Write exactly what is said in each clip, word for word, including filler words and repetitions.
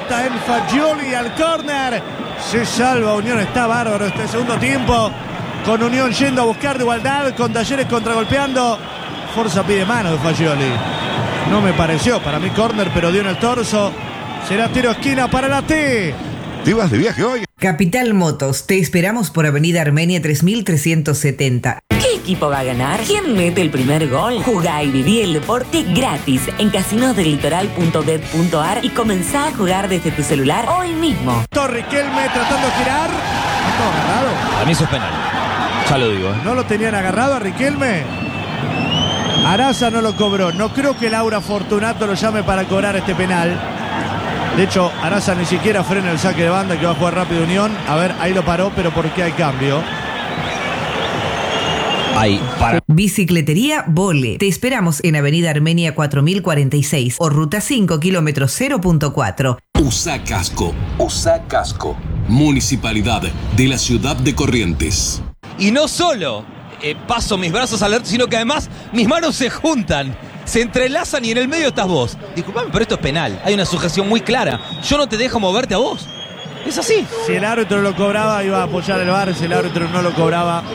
pelota en Fagioli al córner. Se salva Unión, está bárbaro este segundo tiempo. Con Unión yendo a buscar de igualdad, con Talleres contragolpeando. Forza pide mano de Fagioli. No me pareció, para mí córner, pero dio en el torso. Será tiro esquina para la T. ¿Te vas de viaje hoy? Capital Motos, te esperamos por Avenida Armenia tres mil trescientos setenta. ¿Qué equipo va a ganar? ¿Quién mete el primer gol? Jugá y viví el deporte gratis en casinos del litoral punto bet punto ar y comenzá a jugar desde tu celular hoy mismo. Riquelme tratando de girar. ¿Está agarrado? A mí eso es penal. Ya lo digo, ¿eh? ¿No lo tenían agarrado a Riquelme? Araza no lo cobró. No creo que Laura Fortunato lo llame para cobrar este penal. De hecho, Araza ni siquiera frena el saque de banda que va a jugar rápido Unión. A ver, ahí lo paró, pero ¿por qué hay cambio? Ahí, para. Bicicletería Vole. Te esperamos en Avenida Armenia cuatro mil cuarenta y seis o Ruta cinco, kilómetro cero punto cuatro. Usa casco. Usa casco. Municipalidad de la ciudad de Corrientes. Y no solo eh, paso mis brazos al alto, sino que además mis manos se juntan, se entrelazan y en el medio estás vos. Disculpame, pero esto es penal. Hay una sujeción muy clara. Yo no te dejo moverte a vos. Es así. Si el árbitro lo cobraba, iba a apoyar el V A R. Si el árbitro no lo cobraba,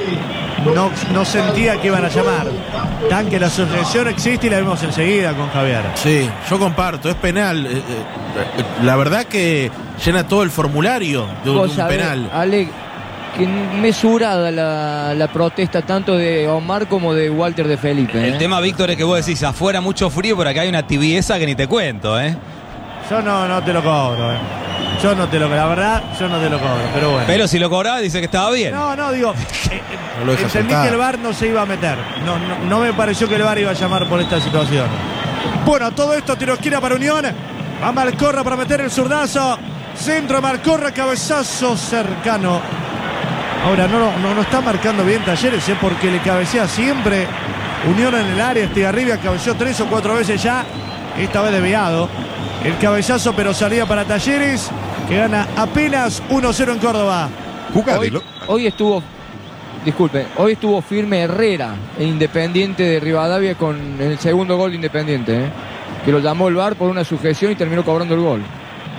no, no sentía que iban a llamar. Tan que la sujeción existe y la vemos enseguida con Javier. Sí, yo comparto, es penal. Eh, eh, la verdad que llena todo el formulario de un, de un penal. Ale, que mesurada la, la protesta tanto de Omar como de Walter de Felipe. ¿eh? El tema, Víctor, es que vos decís afuera mucho frío, pero acá hay una tibieza que ni te cuento, ¿eh? Yo no, no te lo cobro, ¿eh? Yo no te lo cobro, la verdad, yo no te lo cobro, pero bueno. Pero si lo cobraba, dice que estaba bien. No, no, digo, eh, no lo entendí soltar. que el V A R no se iba a meter. No, no, no me pareció que el V A R iba a llamar por esta situación. Bueno, todo esto tiro esquina para Unión. Va Malcorra para meter el zurdazo. Centro de Malcorra, cabezazo cercano. Ahora no, no, no está marcando bien Talleres, ¿eh? Porque le cabecea siempre. Unión en el área, Estigarribia cabeció tres o cuatro veces ya. Esta vez desviado. El cabezazo, pero salía para Talleres, que gana apenas uno cero en Córdoba. Hoy, hoy estuvo, disculpe, hoy estuvo firme Herrera e Independiente de Rivadavia con el segundo gol de Independiente, ¿eh? Que lo llamó el V A R por una sujeción y terminó cobrando el gol.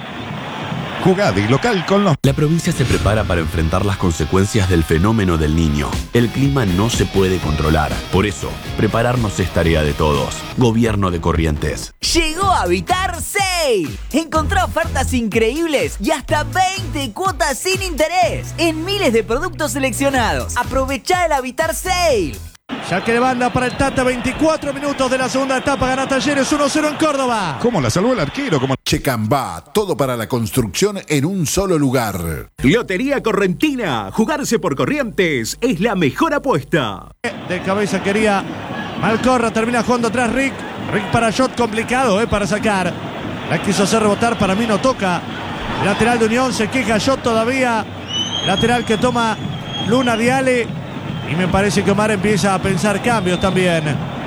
Jugada y local con los... La provincia se prepara para enfrentar las consecuencias del fenómeno del Niño. El clima no se puede controlar. Por eso, prepararnos es tarea de todos. Gobierno de Corrientes. Llegó Habitar Sale. Encontrá ofertas increíbles y hasta veinte cuotas sin interés en miles de productos seleccionados. Aprovechá el Habitar Sale. Ya que de banda para el Tata, veinticuatro minutos de la segunda etapa, gana Talleres uno cero en Córdoba. ¿Cómo la salvó el arquero? Como... Checambá, todo para la construcción en un solo lugar. Lotería Correntina, jugarse por Corrientes es la mejor apuesta. De cabeza quería Malcorra, termina jugando atrás Rick. Rick para shot, complicado, eh, para sacar. La quiso hacer rebotar, para mí no toca. Lateral de Unión, se queja shot todavía. Lateral que toma Luna Diale. Y me parece que Omar empieza a pensar cambios también.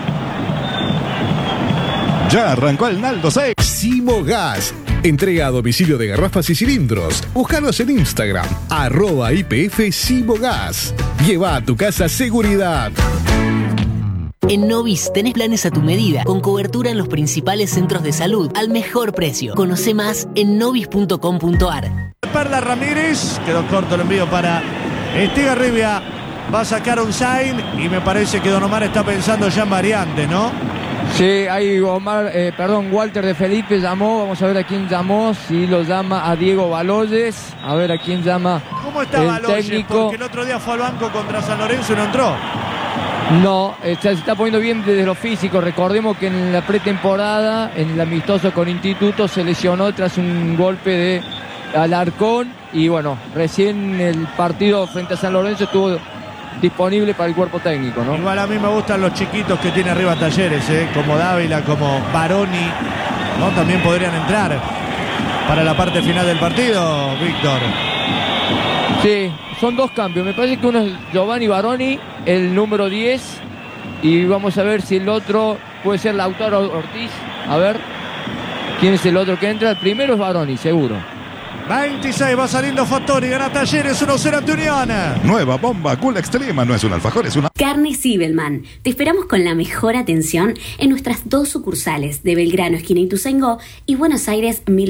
Ya arrancó el Naldo seis. Simogas. Entrega a domicilio de garrafas y cilindros. Búscanos en Instagram. Arroba I P F Simogas. Lleva a tu casa seguridad. En Novis tenés planes a tu medida, con cobertura en los principales centros de salud, al mejor precio. Conoce más en novis punto com punto ar. Perla Ramírez, quedó corto el envío para Estigarribia. Va a sacar un sign y me parece que Don Omar está pensando ya en variante, ¿no? Sí, ahí Omar, eh, perdón, Walter de Felipe llamó. Vamos a ver a quién llamó. Si lo llama a Diego Baloyes. A ver a quién llama. ¿Cómo está el Baloyes? técnico. Porque el otro día fue al banco contra San Lorenzo y no entró. No, se está poniendo bien desde lo físico. Recordemos que en la pretemporada, en el amistoso con Instituto, se lesionó tras un golpe de Alarcón. Y bueno, recién el partido frente a San Lorenzo estuvo disponible para el cuerpo técnico, ¿no? Igual a mí me gustan los chiquitos que tiene arriba Talleres, ¿eh? Como Dávila, como Baroni, ¿no? También podrían entrar para la parte final del partido, Víctor. Sí, son dos cambios. Me parece que uno es Giovanni Baroni, el número diez, y vamos a ver si el otro puede ser Lautaro Ortiz. A ver, ¿quién es el otro que entra? El primero es Baroni, seguro. veintiséis, va saliendo Fattori, gana Talleres uno cero ante Unión. Nueva bomba, cool extrema, no es un alfajor, es una... Carne Sibelman. Te esperamos con la mejor atención en nuestras dos sucursales de Belgrano, esquina Ituzaingó, y Buenos Aires, mil